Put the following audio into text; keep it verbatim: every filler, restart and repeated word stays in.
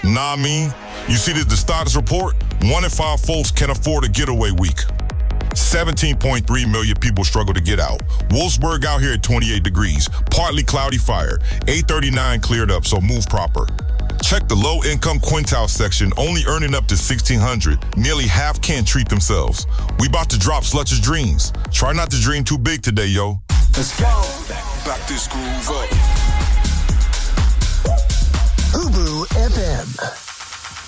Nah, I mean, you see the, the status report? One in five folks can't afford a getaway week. seventeen point three million people struggle to get out. Wolfsburg out here at twenty-eight degrees. Partly cloudy fire. eight thirty-nine cleared up, so move proper. Check the low-income quintile section, only earning up to sixteen hundred. Nearly half can't treat themselves. We about to drop Slutch's dreams. Try not to dream too big today, yo. Let's go. Back this groove up. Ubu F M.